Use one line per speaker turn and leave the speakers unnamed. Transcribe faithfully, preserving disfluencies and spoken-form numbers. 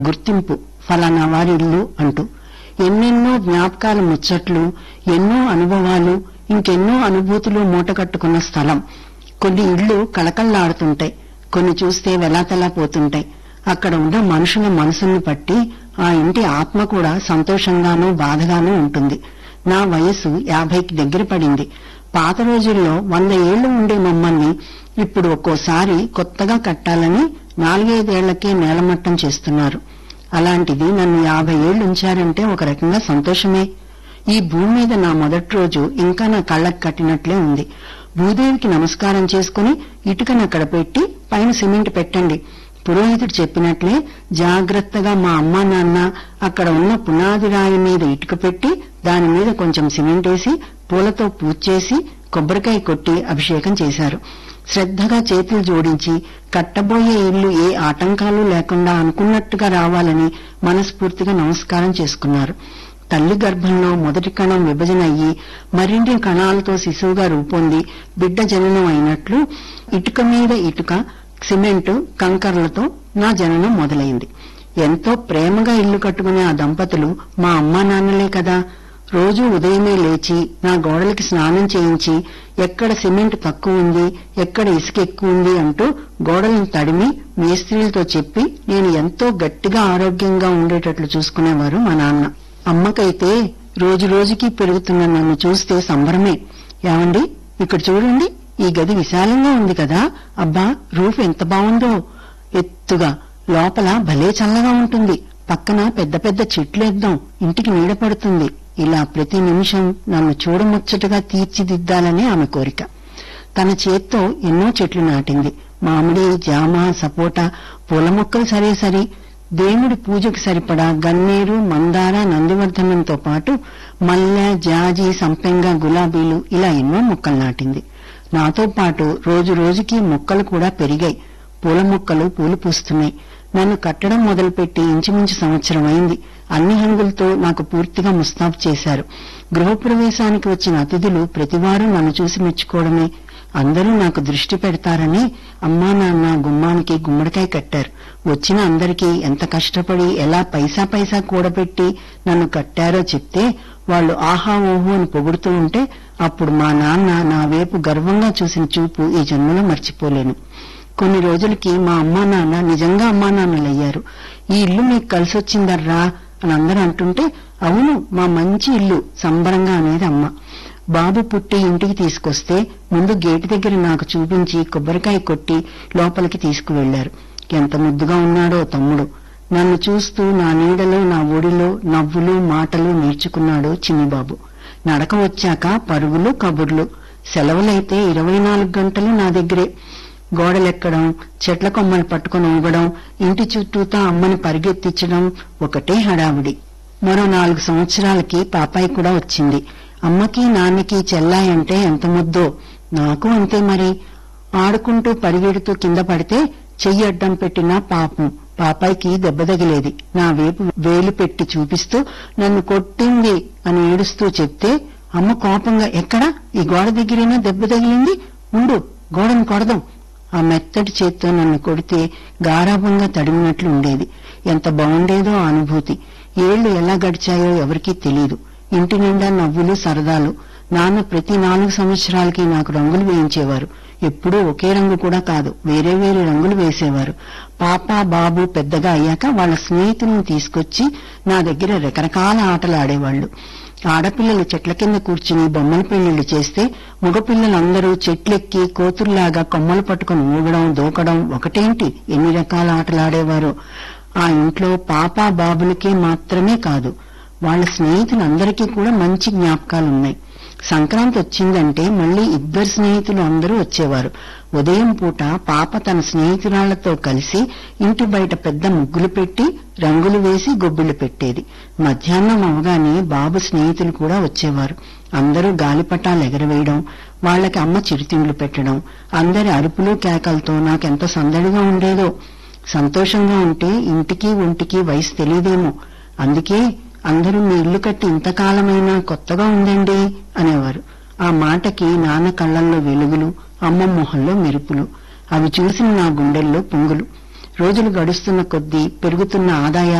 గుర్తింపు ఫలానా వారి ఇల్లు అంటూ ఎన్నెన్నో జ్ఞాపకాల ముచ్చట్లు, ఎన్నో అనుభవాలు, ఇంకెన్నో అనుభూతులు మూటకట్టుకున్న స్థలం. కొన్ని ఇళ్లు కళకళ్లాడుతుంటాయి, కొన్ని చూస్తే వెలాతలా పోతుంటాయి. అక్కడ ఉన్న మనుషుల మనసుల్ని బట్టి ఆ ఇంటి ఆత్మ కూడా సంతోషంగానూ బాధగానూ ఉంటుంది. నా వయస్సు యాభైకి దగ్గర పడింది. పాత రోజుల్లో వంద ఏళ్లు ఉండే మమ్మల్ని ఇప్పుడు ఒక్కోసారి కొత్తగా కట్టాలని నాలుగైదేళ్లకే నేలమట్టం చేస్తున్నారు. అలాంటిది నన్ను యాభై ఏళ్లు ఉంచారంటే ఒక రకంగా సంతోషమే. ఈ భూమి మీద నా మొదటి రోజు ఇంకా నా కళ్లకు కట్టినట్లే ఉంది. భూదేవికి నమస్కారం చేసుకుని ఇటుకనక్కడ పెట్టి పైన సిమెంట్ పెట్టండి. పురోహితుడు చెప్పినట్లే జాగ్రత్తగా మా అమ్మా నాన్న అక్కడ ఉన్న పునాది రాయి మీద ఇటుక పెట్టి దాని మీద కొంచెం సిమెంట్ వేసి పూలతో పూజ చేసి కొబ్బరికాయ కొట్టి అభిషేకం చేశారు. శ్రద్ధగా చేతులు జోడించి కట్టబోయే ఇల్లు ఏ ఆటంకాలు లేకుండా అనుకున్నట్టుగా రావాలని మనస్ఫూర్తిగా నమస్కారం చేసుకున్నారు. తల్లి గర్భంలో మొదటి కణం విభజన అయ్యి మరిన్ని కణాలతో శిశువుగా రూపొంది బిడ్డ జననం అయినట్లు ఇటుక మీద ఇటుక, సిమెంటు, కంకర్లతో నా జననం మొదలైంది. ఎంతో ప్రేమగా ఇల్లు కట్టుకునే ఆ దంపతులు మా అమ్మా నాన్నలే కదా. రోజూ ఉదయమే లేచి నా గోడలకి స్నానం చేయించి ఎక్కడ సిమెంట్ తక్కువ ఉంది, ఎక్కడ ఇసుక ఎక్కువ ఉంది అంటూ గోడలను తడిమి మేస్త్రీలతో చెప్పి నేను ఎంతో గట్టిగా ఆరోగ్యంగా ఉండేటట్లు చూసుకునేవారు మా నాన్న. అమ్మకైతే రోజు రోజుకి పెరుగుతున్న నన్ను చూస్తే సంబరమే. ఏమండి, ఇక్కడ చూడండి, ఈ గది విశాలంగా ఉంది కదా, అబ్బా రూఫ్ ఎంత బాగుందో, ఎత్తుగా, లోపల భలే చల్లగా ఉంటుంది, పక్కన పెద్ద పెద్ద చెట్లేద్దాం, ఇంటికి నీడ పడుతుంది. ఇలా ప్రతి నిమిషం నన్ను చూడముచ్చటగా తీర్చిదిద్దాలనే ఆమె కోరిక. తన చేత్తో ఎన్నో చెట్లు నాటింది. మామిడి, జామ, సపోటా, పూల మొక్కలు సరే సరి, దేవుడి పూజకు సరిపడా గన్నేరు, మందార, నందివర్ధనంతో పాటు మల్లె, జాజి, సంపెంగ, గులాబీలు ఇలా ఎన్నో మొక్కలు నాటింది. నాతో పాటు రోజు రోజుకి మొక్కలు కూడా పెరిగాయి. పూల మొక్కలు పూలు పూస్తున్నాయి. నన్ను కట్టడం మొదలుపెట్టి ఇంచుమించు సంవత్సరం అయింది. అన్ని హంగులతో నాకు పూర్తిగా ముస్తాబు చేశారు. గృహప్రవేశానికి వచ్చిన అతిథులు ప్రతివారం నన్ను చూసి మెచ్చుకోవడమే. అందరూ నాకు దృష్టి పెడతారని అమ్మా నాన్న గుమ్మానికి గుమ్మడికాయ కట్టారు. వచ్చిన అందరికీ ఎంత కష్టపడి ఎలా పైసా పైసా కూడబెట్టి నన్ను కట్టారో చెప్తే వాళ్లు ఆహా ఓహో అని పొగుడుతూ ఉంటే అప్పుడు మా నాన్న నా వైపు గర్వంగా చూసిన చూపు ఈ జన్మలో మర్చిపోలేను. కొన్ని రోజులకి మా అమ్మా నాన్న నిజంగా అమ్మా నాన్నలయ్యారు. ఈ ఇల్లు మీకు కలిసొచ్చిందర్రా అని అందరూ అంటుంటే అవును, మా మంచి ఇల్లు సంబరంగా అనేది అమ్మ. బాబు పుట్టి ఇంటికి తీసుకొస్తే ముందు గేటు దగ్గర నాకు చూపించి కొబ్బరికాయ కొట్టి లోపలికి తీసుకువెళ్లారు. ఎంత ముద్దుగా ఉన్నాడో తమ్ముడు. నన్ను చూస్తూ నా నీడలో, నా ఒడిలో నవ్వులు మాటలు నేర్చుకున్నాడు చిన్నిబాబు. నడక వచ్చాక పరుగులు, కబుర్లు. సెలవులైతే ఇరవై నాలుగు గంటలు నా దగ్గరే. గోడలెక్కడం, చెట్ల కొమ్మలు పట్టుకుని ఊగడం, ఇంటి చుట్టూతా అమ్మని పరిగెత్తించడం ఒకటే హడావుడి. మరో నాలుగు సంవత్సరాలకి పాపాయి కూడా వచ్చింది. అమ్మకి నాన్నకి చెల్లాయంటే ఎంత ముద్దో, నాకు అంతే మరి. ఆడుకుంటూ పరిగెడుతూ కింద పడితే చెయ్యి అడ్డం పెట్టినా పాపం పాపాయికి దెబ్బ తగిలేది. నా వైపు వేలు పెట్టి చూపిస్తూ నన్ను కొట్టింది అని ఏడుస్తూ చెప్తే అమ్మ కోపంగా ఎక్కడా, ఈ గోడ దగ్గరైనా దెబ్బ తగిలింది, ఉండు గోడను కొడదాం. ఆ మెత్తటి చేత్తో నన్ను కొడితే గారాభంగా తడిమినట్లు ఉండేది. ఎంత బాగుండేదో ఆ అనుభూతి. ఏళ్లు ఎలా గడిచాయో ఎవరికీ తెలీదు. ఇంటి నిండా నవ్వులు, సరదాలు. నాన్న ప్రతి నాలుగు సంవత్సరాలకి నాకు రంగులు వేయించేవారు. ఎప్పుడూ ఒకే రంగు కూడా కాదు, వేరే వేరే రంగులు వేసేవారు. పాప బాబు పెద్దగా అయ్యాక వాళ్ల స్నేహితులను తీసుకొచ్చి నా దగ్గర రకరకాల ఆటలు ఆడేవాళ్లు. ఆడపిల్లలు చెట్ల కింద కూర్చుని బొమ్మల పెళ్లిళ్లు చేస్తే మగపిల్లలందరూ చెట్లెక్కి కోతుల్లాగా కొమ్మలు పట్టుకుని ఊగడం, దూకడం ఒకటేంటి ఎన్ని రకాల ఆటలాడేవారో. ఆ ఇంట్లో పాప బాబులకే మాత్రమే కాదు, వాళ్ల స్నేహితులందరికీ కూడా మంచి జ్ఞాపకాలున్నాయి. సంక్రాంతి వచ్చిందంటే మళ్లీ ఇద్దరు స్నేహితులు అందరూ వచ్చేవారు. ఉదయం పూట పాప తన స్నేహితురాళ్లతో కలిసి ఇంటి బయట పెద్ద ముగ్గులు పెట్టి రంగులు వేసి గొబ్బిళ్లు పెట్టేది. మధ్యాహ్నం అవగానే బాబు స్నేహితులు కూడా వచ్చేవారు. అందరూ గాలిపటాలు ఎగరవేయడం, వాళ్లకి అమ్మ చిరుతిండ్లు పెట్టడం, అందరి అరుపులు కేకలతో నాకెంత సందడిగా ఉండేదో. సంతోషంగా ఉంటే ఇంటికి ఒంటికి వయసు తెలియదేమో, అందుకే అందరూ మీ ఇల్లు కట్టి ఇంతకాలమైనా కొత్తగా ఉందండి అనేవారు. ఆ మాటకి నాన్న కళ్లల్లో వెలుగులు, అమ్మ మొహంలో మెరుపులు. అవి చూసిన నా గుండెల్లో పొంగులు. రోజులు గడుస్తున్న కొద్దీ పెరుగుతున్న ఆదాయాలు